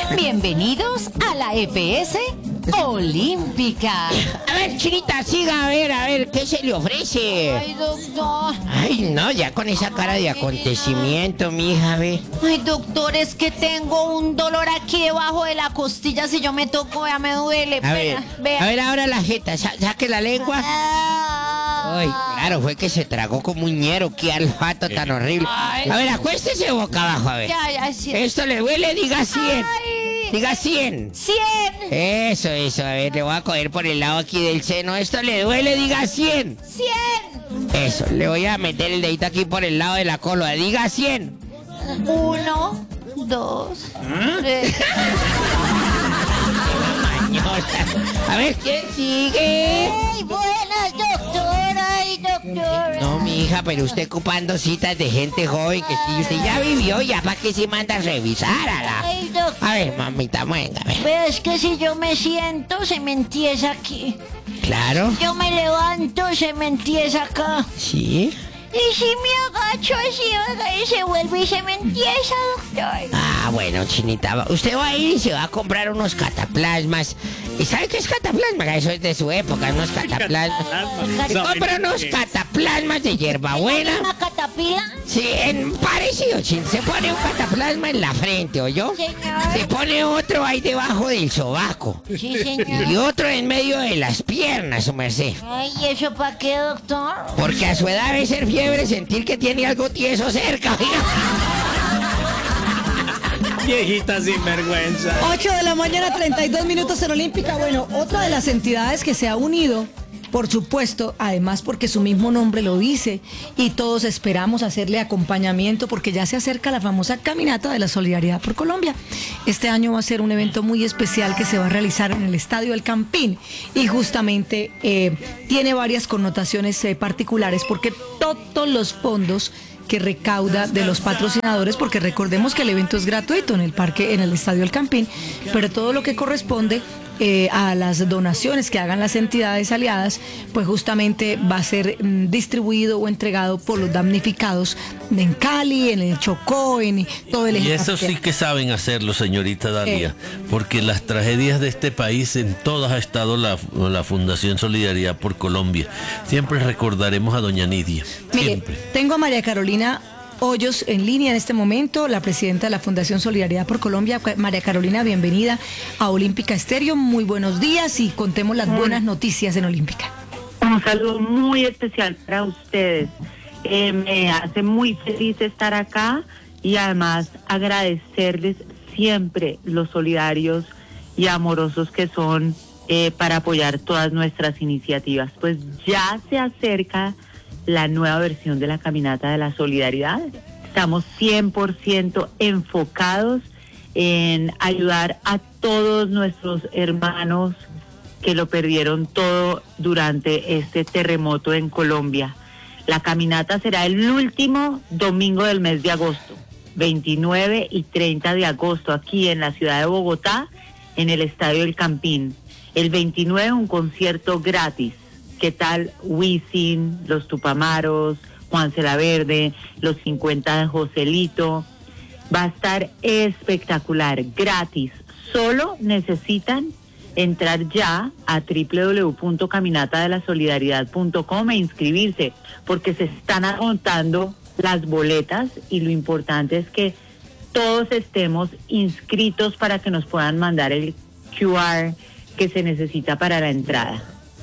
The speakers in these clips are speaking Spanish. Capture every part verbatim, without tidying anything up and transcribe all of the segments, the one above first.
Bienvenidos a la E P S Olímpica. A ver, Chinita, siga, a ver, a ver, ¿qué se le ofrece? Ay, doctor. Ay, no, ya con esa cara de acontecimiento, mija, a ver. Ay, doctor, es que tengo un dolor aquí debajo de la costilla. Si yo me toco, ya me duele. A ver, vea. a ver, ahora la jeta, sa saque la lengua. Ay, claro, fue que se tragó como un ñero, qué olfato tan horrible. Ay. A ver, acuéstese boca abajo, a ver. Ya, ya, sí. ¿Esto le duele? Diga cien. Ay. Diga cien. Cien. Eso, eso, a ver, le voy a coger por el lado aquí del seno. ¿Esto le duele? Diga cien. Cien. Eso, le voy a meter el dedito aquí por el lado de la cola. Diga cien. Uno, dos, tres. A ver, ¿quién sigue? Ay, buenas, doctor. Ay, doctor. No, mi hija, pero usted ocupando citas de gente joven que si usted ya vivió, ya para que se manda a revisar a la... Ay, doctor. A ver, mamita, venga, a ver. Pero es que si yo me siento, se me entiesa aquí. Claro. Yo me levanto, se me entiesa acá. Sí. Y si me agacho así, oiga, y se vuelve y se me entiesa, doctor. Ah, bueno, Chinita, usted va a ir y se va a comprar unos cataplasmas. ¿Y sabe qué es cataplasma? Eso es de su época, unos cataplasmas. Se compra unos cataplasmas de hierbabuena. ¿Una catapila? Sí, en parecido, Chin. Se pone un cataplasma en la frente, ¿oyó? Señor. Se pone otro ahí debajo del sobaco. Sí, señor. Y otro en medio de las piernas, su merced. Ay, ¿y eso para qué, doctor? Porque a su edad debe ser fiebre sentir que tiene algo tieso cerca. Viejita sinvergüenza. ocho de la mañana, treinta y dos minutos en Olímpica. Bueno, otra de las entidades que se ha unido, por supuesto, además porque su mismo nombre lo dice, y todos esperamos hacerle acompañamiento porque ya se acerca la famosa Caminata de la Solidaridad por Colombia. Este año va a ser un evento muy especial que se va a realizar en el Estadio El Campín y justamente eh, tiene varias connotaciones eh, particulares porque todos los fondos que recauda de los patrocinadores, porque recordemos que el evento es gratuito en el parque, en el Estadio El Campín, pero todo lo que corresponde eh, a las donaciones que hagan las entidades aliadas, pues justamente va a ser mm, distribuido o entregado por los damnificados en Cali, en el Chocó, en todo el eje Y eso cafetero. sí que saben hacerlo, señorita Dalia, porque las tragedias de este país, en todas ha estado la, la Fundación Solidaridad por Colombia. Siempre recordaremos a doña Nidia. Mire, Siempre. tengo a María Carolina Hoyos en línea en este momento, la presidenta de la Fundación Solidaridad por Colombia. María Carolina, bienvenida a Olímpica Estéreo. Muy buenos días y contemos las buenas noticias en Olímpica. Un saludo muy especial para ustedes. Eh, me hace muy feliz estar acá y además agradecerles siempre los solidarios y amorosos que son eh, para apoyar todas nuestras iniciativas. Pues ya se acerca la nueva versión de la Caminata de la Solidaridad. Estamos cien por ciento enfocados en ayudar a todos nuestros hermanos que lo perdieron todo durante este terremoto en Colombia. La caminata será el último domingo del mes de agosto, veintinueve y treinta de agosto, aquí en la ciudad de Bogotá, en el Estadio El Campín. El veintinueve un concierto gratis. ¿Qué tal Wisin, los Tupamaros, Juan Celaverde, los cincuenta de Joselito? Va a estar espectacular, gratis. Solo necesitan entrar ya a doble u doble u doble u punto caminata de la solidaridad punto com e inscribirse, porque se están agotando las boletas y lo importante es que todos estemos inscritos para que nos puedan mandar el Q R que se necesita para la entrada.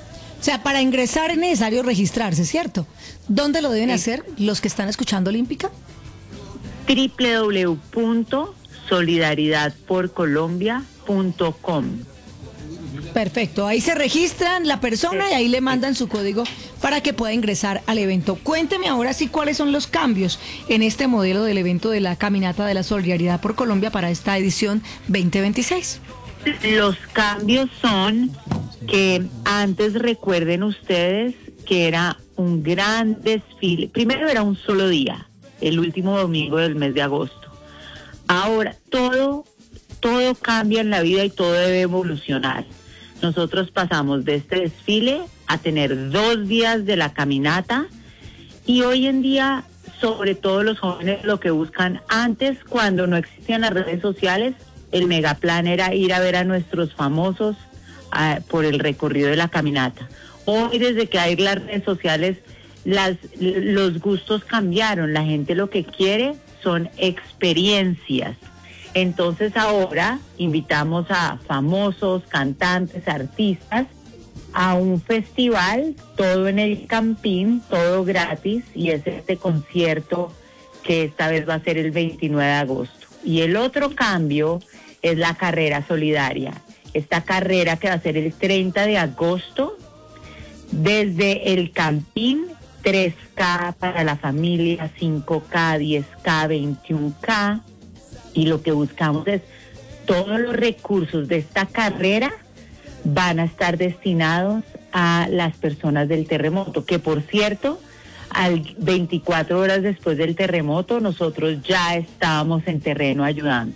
O sea, para ingresar es necesario registrarse, ¿cierto? ¿Dónde lo deben Sí. hacer los que están escuchando Olímpica? doble u doble u doble u punto solidaridad por colombia punto com. Perfecto, ahí se registran la persona y ahí le mandan su código para que pueda ingresar al evento. Cuénteme ahora sí cuáles son los cambios en este modelo del evento de la Caminata de la Solidaridad por Colombia para esta edición veinte veintiséis. Los cambios son que antes recuerden ustedes que era un gran desfile. Primero era un solo día, el último domingo del mes de agosto. Ahora todo, todo cambia en la vida y todo debe evolucionar. Nosotros pasamos de este desfile a tener dos días de la caminata y hoy en día, sobre todo los jóvenes, lo que buscan antes, cuando no existían las redes sociales, el megaplan era ir a ver a nuestros famosos uh, por el recorrido de la caminata. Hoy, desde que hay las redes sociales, las, los gustos cambiaron. La gente lo que quiere son experiencias. Entonces ahora invitamos a famosos, cantantes, artistas a un festival, todo en el Campín, todo gratis, y es este concierto que esta vez va a ser el veintinueve de agosto. Y el otro cambio es la carrera solidaria. Esta carrera que va a ser el treinta de agosto, desde el Campín, tres K para la familia, cinco K, diez K, veintiuno K, y lo que buscamos es todos los recursos de esta carrera van a estar destinados a las personas del terremoto, que por cierto, al veinticuatro horas después del terremoto, nosotros ya estábamos en terreno ayudando.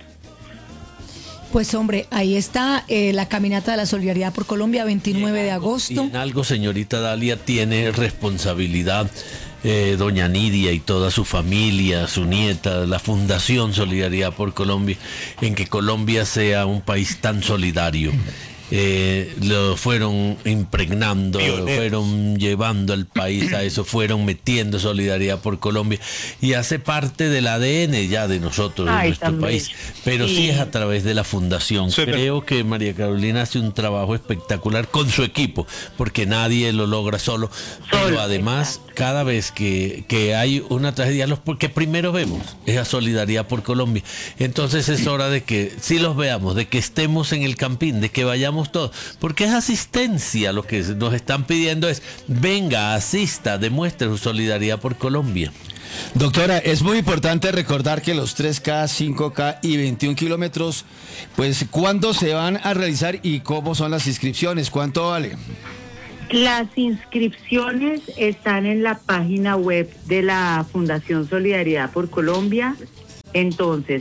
Pues hombre, ahí está eh, la Caminata de la Solidaridad por Colombia, veintinueve de agosto. Y en algo, señorita Dalia, tiene responsabilidad eh, doña Nidia y toda su familia, su nieta, la Fundación Solidaridad por Colombia, en que Colombia sea un país tan solidario. Eh, lo fueron impregnando, lo fueron llevando al país a eso, fueron metiendo solidaridad por Colombia y hace parte del A D N ya de nosotros, Ay, de nuestro también. país, pero sí. sí es a través de la fundación. Sí, pero... Creo que María Carolina hace un trabajo espectacular con su equipo, porque nadie lo logra solo, pero Solo, además exacto. cada vez que, que hay una tragedia, los porque primero vemos es a solidaridad por Colombia, entonces es hora de que sí los veamos, de que estemos en el Campín, de que vayamos todos, porque es asistencia. Lo que nos están pidiendo es venga, asista, demuestre su solidaridad por Colombia. Doctora, es muy importante recordar que los tres K, cinco K y veintiún kilómetros, pues ¿cuándo se van a realizar y cómo son las inscripciones? ¿Cuánto vale? Las inscripciones están en la página web de la Fundación Solidaridad por Colombia. Entonces,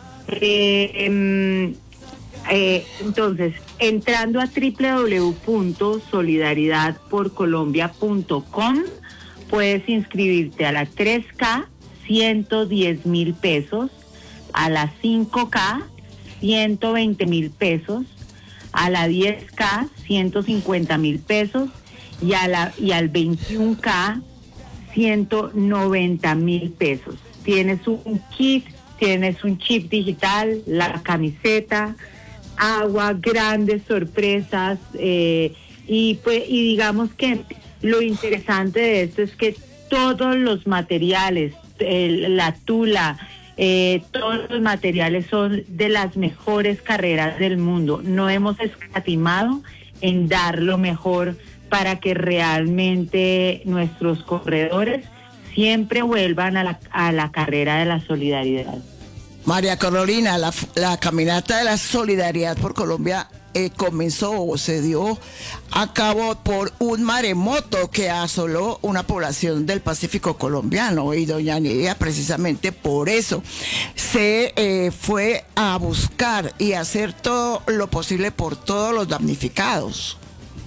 eh, eh, entonces entrando a doble u doble u doble u punto solidaridad por colombia punto com, puedes inscribirte a la tres K, ciento diez mil pesos, a la cinco K, ciento veinte mil pesos, a la diez K, ciento cincuenta mil pesos, y a la y al veintiuno K, ciento noventa mil pesos. Tienes un kit, tienes un chip digital, la camiseta, agua, grandes sorpresas, eh, y pues y digamos que lo interesante de esto es que todos los materiales, el, la tula, eh, todos los materiales son de las mejores carreras del mundo. No hemos escatimado en dar lo mejor para que realmente nuestros corredores siempre vuelvan a la, a la carrera de la solidaridad. María Carolina, la, la Caminata de la Solidaridad por Colombia eh, comenzó o se dio a cabo por un maremoto que asoló una población del Pacífico colombiano, y doña Nidia precisamente por eso se eh, fue a buscar y hacer todo lo posible por todos los damnificados.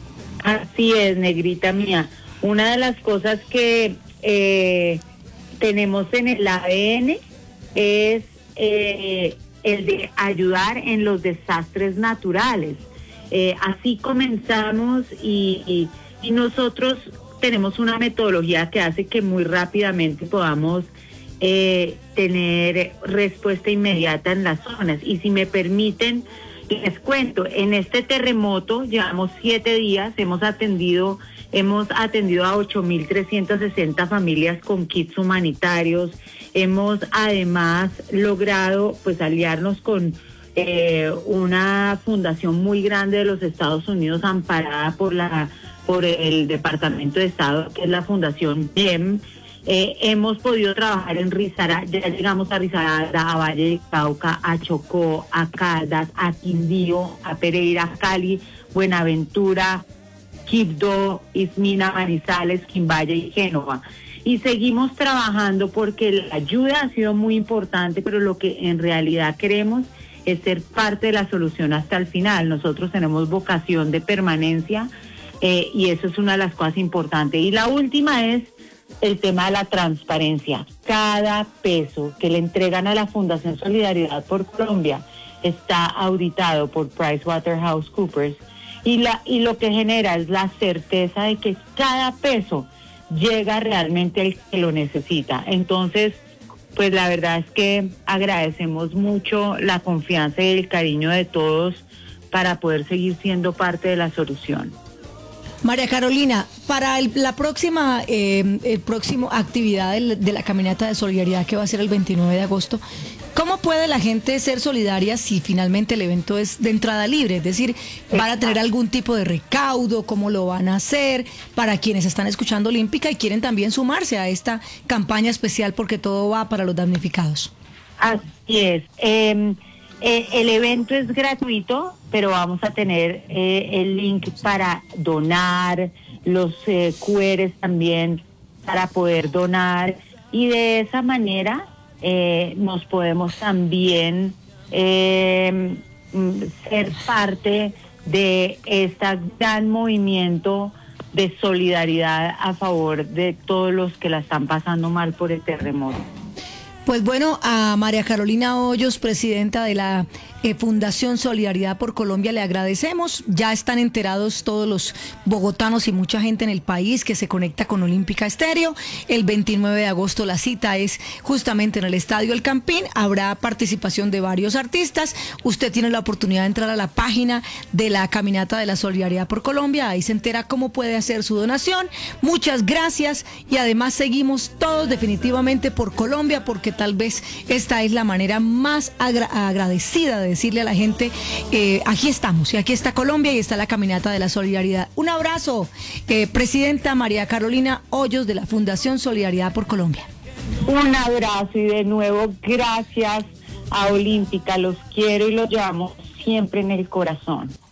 Así es, negrita mía. Una de las cosas que eh, tenemos en el A D N es Eh, el de ayudar en los desastres naturales. Eh, así comenzamos y, y, y nosotros tenemos una metodología que hace que muy rápidamente podamos eh, tener respuesta inmediata en las zonas. Y si me permiten, les cuento, en este terremoto llevamos siete días, hemos atendido, hemos atendido a ocho mil trescientas sesenta familias con kits humanitarios. Hemos además logrado pues aliarnos con eh, una fundación muy grande de los Estados Unidos, amparada por la por el Departamento de Estado, que es la Fundación B I E M. Eh, hemos podido trabajar en Risaralda, ya llegamos a Risaralda, a Valle de Cauca, a Chocó, a Caldas, a Quindío, a Pereira, Cali, Buenaventura, Quibdó, Ismina, Manizales, Quimbaye y Génova. Y seguimos trabajando porque la ayuda ha sido muy importante, pero lo que en realidad queremos es ser parte de la solución hasta el final. Nosotros tenemos vocación de permanencia eh, y eso es una de las cosas importantes. Y la última es el tema de la transparencia. Cada peso que le entregan a la Fundación Solidaridad por Colombia está auditado por PricewaterhouseCoopers y, la, y lo que genera es la certeza de que cada peso llega realmente al que lo necesita. Entonces, pues la verdad es que agradecemos mucho la confianza y el cariño de todos para poder seguir siendo parte de la solución. María Carolina, para el, la próxima eh, el próximo actividad del, de la caminata de solidaridad que va a ser el veintinueve de agosto, ¿cómo puede la gente ser solidaria si finalmente el evento es de entrada libre? Es decir, ¿van a tener algún tipo de recaudo? ¿Cómo lo van a hacer? Para quienes están escuchando Olímpica y quieren también sumarse a esta campaña especial porque todo va para los damnificados. Así es. Eh, eh, el evento es gratuito, pero vamos a tener eh, el link para donar, los eh, cu erres también para poder donar y de esa manera eh, nos podemos también eh, ser parte de este gran movimiento de solidaridad a favor de todos los que la están pasando mal por el terremoto. Pues bueno, a María Carolina Hoyos, presidenta de la eh, Fundación Solidaridad por Colombia, le agradecemos. Ya están enterados todos los bogotanos y mucha gente en el país que se conecta con Olímpica Estéreo. El veintinueve de agosto la cita es justamente en el Estadio El Campín. Habrá participación de varios artistas. Usted tiene la oportunidad de entrar a la página de la Caminata de la Solidaridad por Colombia. Ahí se entera cómo puede hacer su donación. Muchas gracias y además seguimos todos definitivamente por Colombia porque tal vez esta es la manera más agra- agradecida de decirle a la gente, eh, aquí estamos, y aquí está Colombia y está la Caminata de la Solidaridad. Un abrazo, eh, presidenta María Carolina Hoyos de la Fundación Solidaridad por Colombia. Un abrazo y de nuevo gracias a Olímpica, los quiero y los llevamos siempre en el corazón.